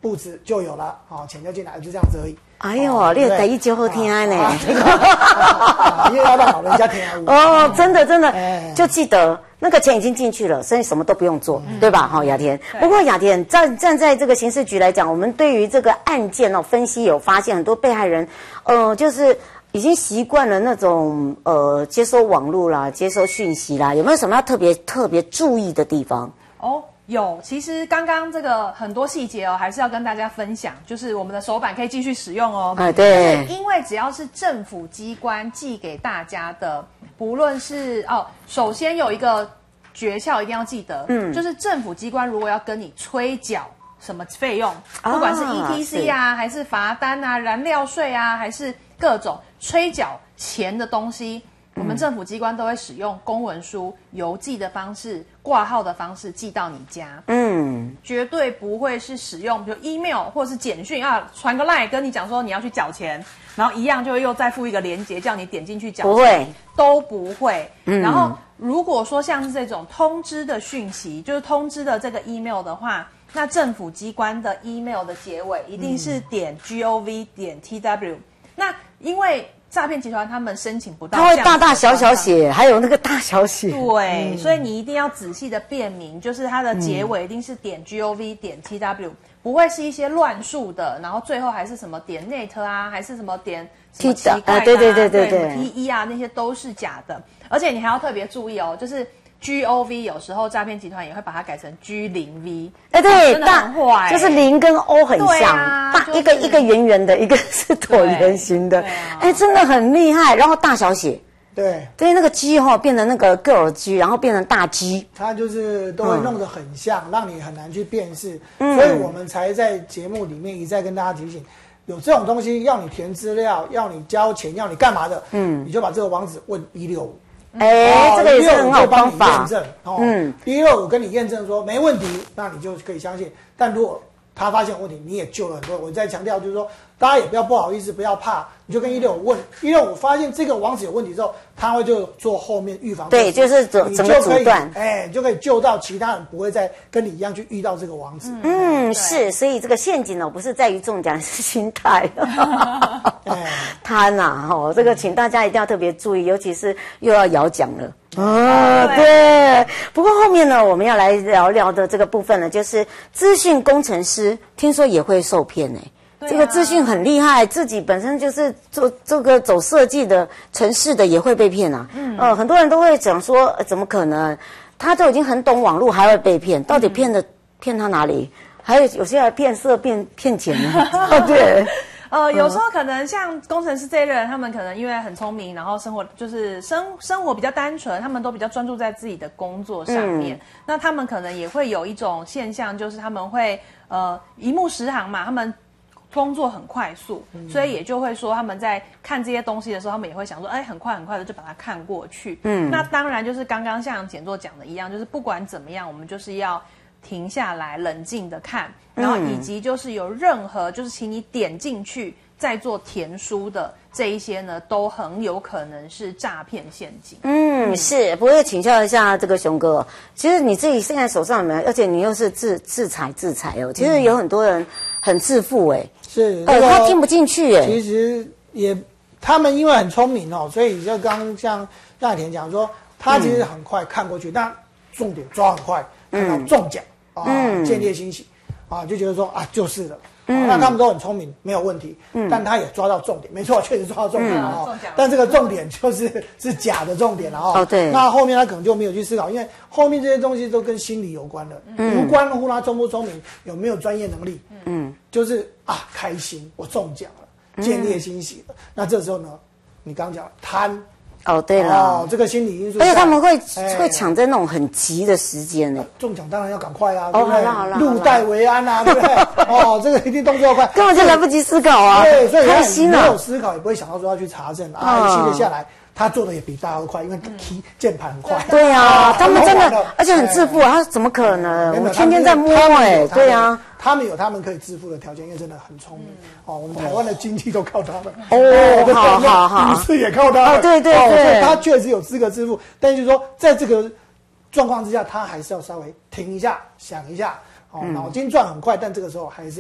布置就有了，钱就进来，就这样子而已。 哎呦，你第一招好听呢， 因为要让老人家听哦，真的，就记得那个钱已经进去了，所以什么都不用做，对吧？好，雅田。不过雅田站在这个刑事局来讲，我们对于这个案件分析有发现很多被害人，就是已经习惯了那种接收网络啦、接收讯息啦，有没有什么要特别注意的地方？ 有，其实刚刚这个很多细节还是要跟大家分享，就是我们的手板可以继续使用哦。 对， 因为只要是政府机关寄给大家的，不论是首先有一个诀窍一定要记得，就是政府机关如果要跟你催缴什么费用，不管是 ETC 还是罚单啊、燃料税啊，还是各种催缴钱的东西。我们政府机关都会使用公文书、邮寄的方式、挂号的方式寄到你家，绝对不会是使用比如 email 或者是简讯传个 line 跟你讲说你要去缴钱，然后一样就会又再附一个连结叫你点进去缴钱， 不会， 都不会。然后如果说像是这种通知的讯息，就是通知的这个 email 的话，那政府机关的 email 的结尾一定是.gov.tw，那因为诈骗集团他们申请不到， 他会大小写，还有那个大小写。 对，所以你一定要仔细的辨明，就是它的结尾一定是.gov.tw，不会是一些乱数的，然后最后还是什么.net 啊，还是什么什么奇怪的对 TE 啊，那些都是假的。而且你还要特别注意就是。GOV 有时候诈骗集团也会把它改成 G0V， 对， 真的很坏， 就是0跟 O 很像，一个圆圆的，一个是椭圆形的，真的很厉害。然后大小写， 对， 那个 G 变成那个 girl G， 然后变成大 G， 它就是都会弄得很像，让你很难去辨识。所以我们才在节目里面一再跟大家提醒，有这种东西要你填资料，要你交钱，要你干嘛的，你就把这个网址问165。 这个也是很好方法。 165跟你验证说没问题，那你就可以相信。但如果他发现问题，你也救了很多。我再强调就是说，大家也不要不好意思，不要怕，你就跟165问，165发现这个网址有问题之后，他会就做后面预防。 对，就是整个阻断， 你就可以救到其他人不会再跟你一样去遇到这个网址。 是，所以这个陷阱不是在于中奖，是心态。贪这个请大家一定要特别注意，尤其是又要摇奖了。对。不过后面呢，我们要来聊聊的这个部分呢，就是资讯工程师，听说也会受骗这个资讯很厉害，自己本身就是做这个走设计的、程式的也会被骗很多人都会讲说，怎么可能？他都已经很懂网络，还会被骗？到底骗他哪里？还有些还骗色、骗钱呢？对。 有时候可能像工程师这一类人，他们可能因为很聪明，然后生活比较单纯，他们都比较专注在自己的工作上面。那他们可能也会有一种现象，就是他们会一目十行嘛，他们工作很快速，所以也就会说他们在看这些东西的时候，他们也会想说，很快的就把它看过去。那当然就是刚刚像简作讲的一样，就是不管怎么样，我们就是要停下来冷静的看，然后以及就是有任何就是请你点进去再做填书的这一些呢，都很有可能是诈骗陷阱。 是。不过请教一下这个熊哥，其实你自己现在手上有没有？而且你又是自裁其实有很多人很自负是， 他听不进去其实他们因为很聪明所以就刚像大田讲说，他其实很快看过去，但重点抓很快，看到中奖见猎欣喜就觉得说就是了。那他们都很聪明，没有问题。但他也抓到重点，没错，确实抓到重点但这个重点是假的重点对。 那后面他可能就没有去思考，因为后面这些东西都跟心理有关了，无关乎他聪不聪明，有没有专业能力。就是开心，我中奖了，见猎欣喜了。那这时候呢，你刚讲贪。 对了， 这个心理因素， 而且他们会抢在那种很急的时间中奖当然要赶快对不对？好了， 入袋为安对不对？这个一定动作快， 根本就来不及思考对，所以开心没有思考，也不会想到说要去查证记得下来。他做的也比大家都快，因为键盘很快。 对他们真的，而且很自负他怎么可能？我天天在摸对他们有他们可以致富的条件，因为真的很聪明我们台湾的经济都靠他们好， 股市也靠他们对， 所以他确实有资格致富，但就是说在这个状况之下，他还是要稍微停一下，想一下脑筋转很快，但这个时候还是